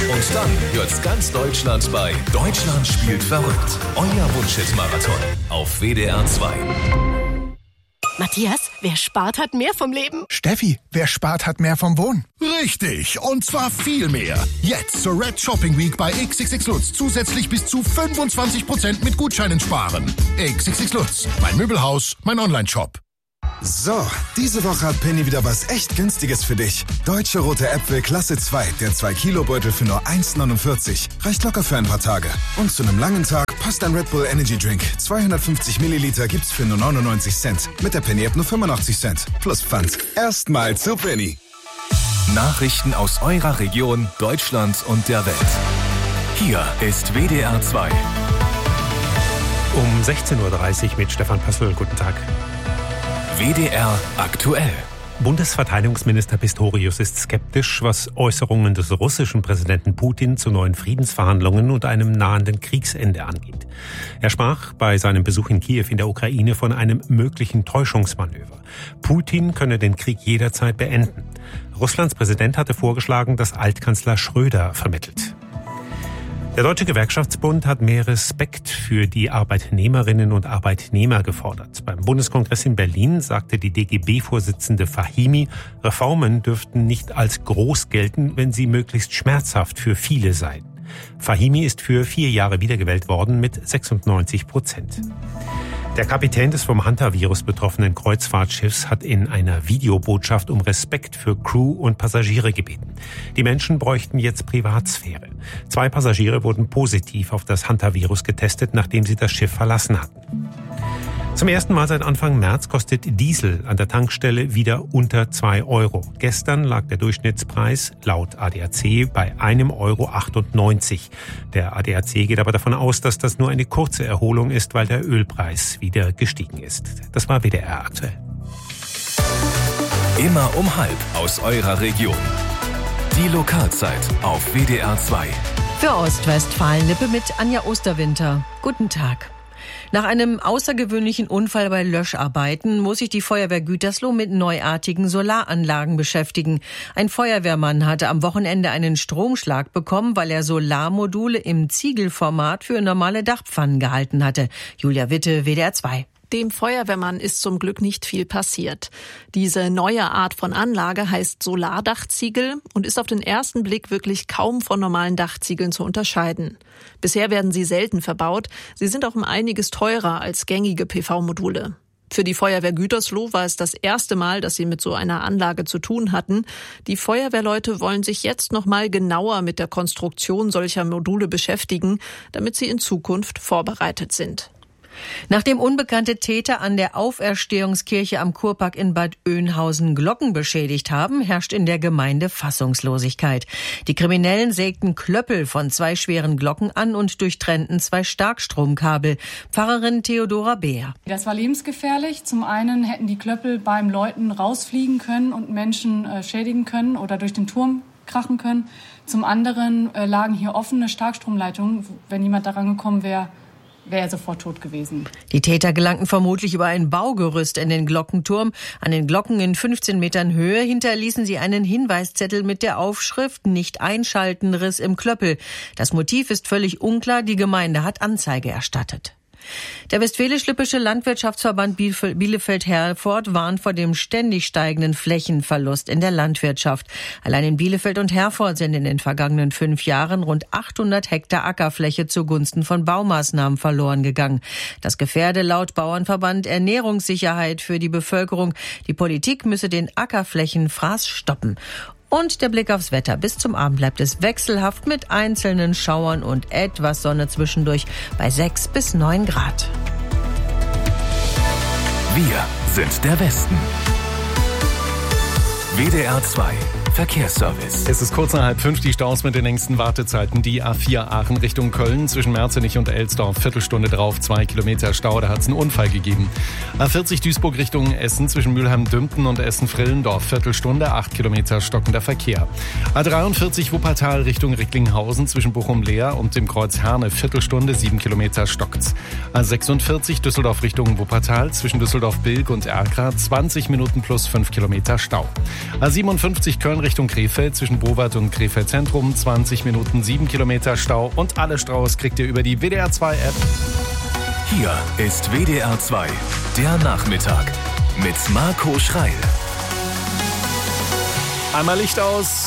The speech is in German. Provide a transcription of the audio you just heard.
Und dann hört's ganz Deutschland bei Deutschland spielt verrückt. Euer Wunschhit-Marathon auf WDR 2. Matthias, wer spart, hat mehr vom Leben. Steffi, wer spart, hat mehr vom Wohnen. Richtig, und zwar viel mehr. Jetzt zur Red Shopping Week bei XXX Lutz zusätzlich bis zu 25% mit Gutscheinen sparen. XXX Lutz, mein Möbelhaus, mein Online-Shop. So, diese Woche hat Penny wieder was echt Günstiges für dich. Deutsche rote Äpfel Klasse 2, der 2-Kilo-Beutel für nur 1,49. Reicht locker für ein paar Tage. Und zu einem langen Tag passt ein Red Bull Energy Drink. 250 Milliliter gibt's für nur 99 Cent. Mit der Penny-App nur 85 Cent. Plus Pfand. Erstmal zu Penny. Nachrichten aus eurer Region, Deutschland und der Welt. Hier ist WDR 2. Um 16.30 Uhr mit Stefan Pössl. Guten Tag. WDR aktuell. Bundesverteidigungsminister Pistorius ist skeptisch, was Äußerungen des russischen Präsidenten Putin zu neuen Friedensverhandlungen und einem nahenden Kriegsende angeht. Er sprach bei seinem Besuch in Kiew in der Ukraine von einem möglichen Täuschungsmanöver. Putin könne den Krieg jederzeit beenden. Russlands Präsident hatte vorgeschlagen, dass Altkanzler Schröder vermittelt. Der Deutsche Gewerkschaftsbund hat mehr Respekt für die Arbeitnehmerinnen und Arbeitnehmer gefordert. Beim Bundeskongress in Berlin sagte die DGB-Vorsitzende Fahimi, Reformen dürften nicht als groß gelten, wenn sie möglichst schmerzhaft für viele seien. Fahimi ist für 4 Jahre wiedergewählt worden mit 96%. Der Kapitän des vom Hantavirus betroffenen Kreuzfahrtschiffs hat in einer Videobotschaft um Respekt für Crew und Passagiere gebeten. Die Menschen bräuchten jetzt Privatsphäre. 2 Passagiere wurden positiv auf das Hantavirus getestet, nachdem sie das Schiff verlassen hatten. Zum ersten Mal seit Anfang März kostet Diesel an der Tankstelle wieder unter 2 Euro. Gestern lag der Durchschnittspreis laut ADAC bei 1,98 Euro. Der ADAC geht aber davon aus, dass das nur eine kurze Erholung ist, weil der Ölpreis wieder gestiegen ist. Das war WDR aktuell. Immer um 12:30 aus eurer Region. Die Lokalzeit auf WDR 2. Für Ostwestfalen-Lippe mit Anja Osterwinter. Guten Tag. Nach einem außergewöhnlichen Unfall bei Löscharbeiten muss sich die Feuerwehr Gütersloh mit neuartigen Solaranlagen beschäftigen. Ein Feuerwehrmann hatte am Wochenende einen Stromschlag bekommen, weil er Solarmodule im Ziegelformat für normale Dachpfannen gehalten hatte. Julia Witte, WDR 2. Dem Feuerwehrmann ist zum Glück nicht viel passiert. Diese neue Art von Anlage heißt Solardachziegel und ist auf den ersten Blick wirklich kaum von normalen Dachziegeln zu unterscheiden. Bisher werden sie selten verbaut. Sie sind auch um einiges teurer als gängige PV-Module. Für die Feuerwehr Gütersloh war es das erste Mal, dass sie mit so einer Anlage zu tun hatten. Die Feuerwehrleute wollen sich jetzt noch mal genauer mit der Konstruktion solcher Module beschäftigen, damit sie in Zukunft vorbereitet sind. Nachdem unbekannte Täter an der Auferstehungskirche am Kurpark in Bad Oeynhausen Glocken beschädigt haben, herrscht in der Gemeinde Fassungslosigkeit. Die Kriminellen sägten Klöppel von 2 schweren Glocken an und durchtrennten 2 Starkstromkabel. Pfarrerin Theodora Beer. Das war lebensgefährlich. Zum einen hätten die Klöppel beim Läuten rausfliegen können und Menschen schädigen können oder durch den Turm krachen können. Zum anderen lagen hier offene Starkstromleitungen. Wenn jemand daran gekommen wäre er sofort tot gewesen. Die Täter gelangten vermutlich über ein Baugerüst in den Glockenturm. An den Glocken in 15 Metern Höhe hinterließen sie einen Hinweiszettel mit der Aufschrift "Nicht einschalten, Riss im Klöppel". Das Motiv ist völlig unklar. Die Gemeinde hat Anzeige erstattet. Der Westfälisch-Lippische Landwirtschaftsverband Bielefeld-Herford warnt vor dem ständig steigenden Flächenverlust in der Landwirtschaft. Allein in Bielefeld und Herford sind in den vergangenen 5 Jahren rund 800 Hektar Ackerfläche zugunsten von Baumaßnahmen verloren gegangen. Das gefährde laut Bauernverband Ernährungssicherheit für die Bevölkerung. Die Politik müsse den Ackerflächenfraß stoppen. Und der Blick aufs Wetter. Bis zum Abend bleibt es wechselhaft mit einzelnen Schauern und etwas Sonne zwischendurch bei 6 bis 9 Grad. Wir sind der Westen. WDR 2 Verkehrsservice. Es ist kurz nach 4:30, die Staus mit den längsten Wartezeiten. Die A4 Aachen Richtung Köln zwischen Merzenich und Elsdorf, Viertelstunde drauf, 2 Kilometer Stau, da hat es einen Unfall gegeben. A40 Duisburg Richtung Essen zwischen Mülheim-Dümpten und Essen-Frillendorf, Viertelstunde, 8 Kilometer stockender Verkehr. A43 Wuppertal Richtung Recklinghausen zwischen Bochum-Leer und dem Kreuz Herne, Viertelstunde, 7 Kilometer stockt's. A46 Düsseldorf Richtung Wuppertal zwischen Düsseldorf-Bilk und Erkra, 20 Minuten plus 5 Kilometer Stau. A57 Köln Richtung Krefeld zwischen Bowat und Krefeld Zentrum. 20 Minuten, 7 Kilometer Stau. Und alle Staus kriegt ihr über die WDR 2 App. Hier ist WDR 2, der Nachmittag mit Marco Schreil. Einmal Licht aus.